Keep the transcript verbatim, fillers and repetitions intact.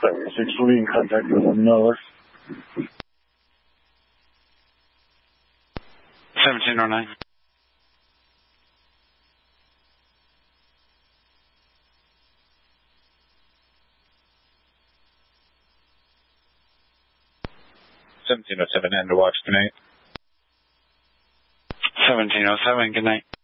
seventy-six will be in contact with one another. seventeen oh nine. seventeen oh seven, end of watch, good night. seventeen oh seven, good night.